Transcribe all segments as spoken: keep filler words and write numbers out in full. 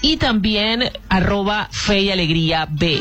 y también arroba Fe y Alegría B.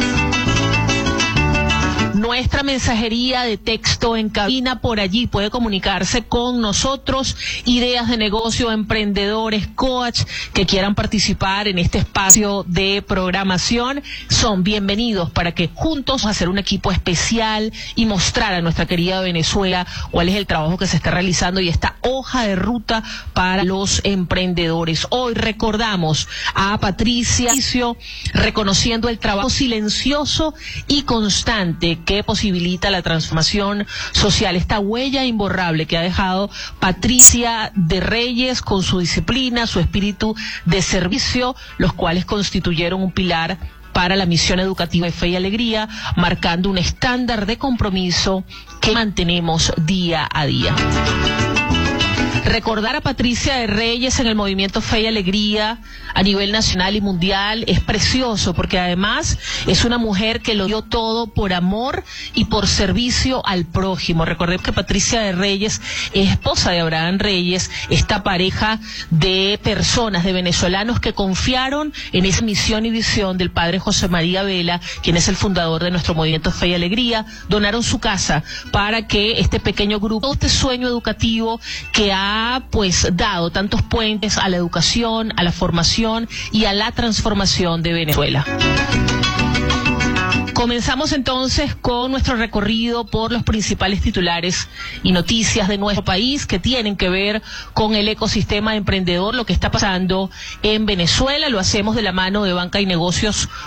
Nuestra mensajería de texto en cabina, por allí puede comunicarse con nosotros, ideas de negocio, emprendedores, coach que quieran participar en este espacio de programación, son bienvenidos para que juntos hacer un equipo especial y mostrar a nuestra querida Venezuela cuál es el trabajo que se está realizando y esta hoja de ruta para los emprendedores. Hoy recordamos a Patricia, reconociendo el trabajo silencioso y constante que posibilita la transformación social, esta huella imborrable que ha dejado Patricia de Reyes con su disciplina, su espíritu de servicio, los cuales constituyeron un pilar para la misión educativa de Fe y Alegría, marcando un estándar de compromiso que mantenemos día a día. Recordar a Patricia de Reyes en el movimiento Fe y Alegría a nivel nacional y mundial es precioso, porque además es una mujer que lo dio todo por amor y por servicio al prójimo. Recordemos que Patricia de Reyes es esposa de Abraham Reyes, esta pareja de personas, de venezolanos que confiaron en esa misión y visión del padre José María Vela, quien es el fundador de nuestro movimiento Fe y Alegría. Donaron su casa para que este pequeño grupo, este sueño educativo que ha pues dado tantos puentes a la educación, a la formación y a la transformación de Venezuela. Comenzamos entonces con nuestro recorrido por los principales titulares y noticias de nuestro país que tienen que ver con el ecosistema emprendedor, lo que está pasando en Venezuela. Lo hacemos de la mano de Banca y Negocios